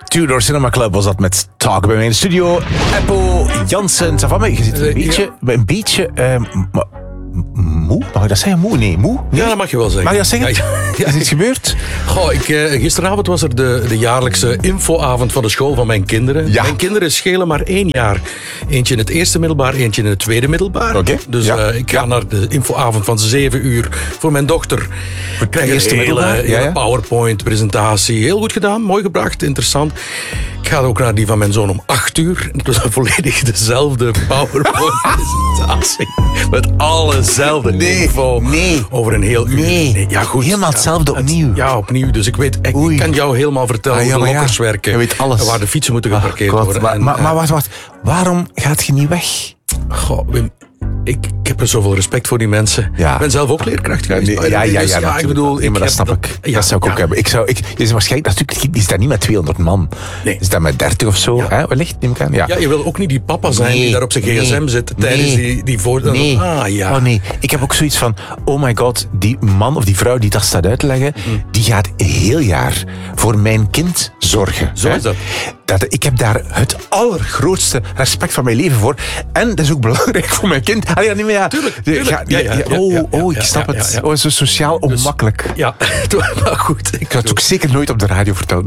Tudor Cinema Club was dat met Talk bij mij in de studio. Eppo Jansen, je zit een beetje moe? Mag ik dat zeggen? Moe? Ja, dat mag je wel zeggen. Mag je dat zeggen? Ja. Is iets gebeurd? Goh, gisteravond was er de jaarlijkse infoavond van de school van mijn kinderen. Ja. Mijn kinderen schelen maar 1 jaar. Eentje in het eerste middelbaar, eentje in het tweede middelbaar. Okay. Dus ik ga naar de infoavond van 7 uur voor mijn dochter. We krijgen een hele PowerPoint-presentatie. Heel goed gedaan, mooi gebracht, interessant. Ik ga ook naar die van mijn zoon om 8 uur. Het was volledig dezelfde PowerPoint-presentatie. Met allezelfde info. Nee. Over een heel uur. Nee. Ja, goed. Helemaal hetzelfde opnieuw. Ja, opnieuw. Dus ik kan jou helemaal vertellen hoe de lokkers werken. Je weet alles. En waar de fietsen moeten geparkeerd worden. Maar wacht. Waarom gaat je niet weg? Goh, Wim, ik heb er zoveel respect voor die mensen. Ja. Ik ben zelf ook leerkracht geweest. Ja, ik bedoel... maar dat snap ik. Ja, dat zou ik ook hebben. Je is waarschijnlijk natuurlijk... Die is daar niet met 200 man. Nee. Is dat met 30 of zo? Ja. Hè? Wellicht, neem ik aan. Ja. Ja, je wil ook niet die papa zijn die daar op zijn gsm zit tijdens die voor... Nee. ja. Oh nee. Ik heb ook zoiets van... Oh my god, die man of die vrouw die dat staat uit te leggen, die gaat heel jaar voor mijn kind zorgen. Zo is dat. Ik heb daar het allergrootste respect van mijn leven voor. En dat is ook belangrijk voor mijn kind. Tuurlijk. Ik snap het. Ja. Oh, zo sociaal onmakkelijk. Ja, maar goed. Ik zou het ook zeker nooit op de radio vertellen.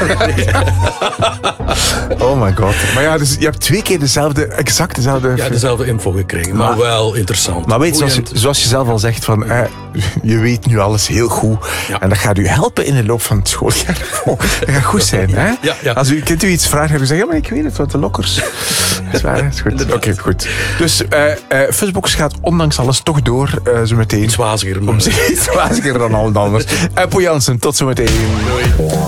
Oh my god. Maar ja, dus je hebt 2 keer exact dezelfde... Ja, dezelfde info gekregen. Maar wel interessant. Maar weet je, zoals je zelf al zegt, van, je weet nu alles heel goed. Ja. En dat gaat u helpen in de loop van het schooljaar. Dat gaat goed zijn. Hè? Ja. Als u kunt u iets vragen, dan zeggen, ja, maar ik weet het, wat de lokkers. Dat is waar, is goed. Oké, goed. Dus Fuzzbox gaat ondanks alles toch door, zo meteen. Iets waziger. Iets waziger dan al anders. Eppo Jansen, tot zo meteen. Doei.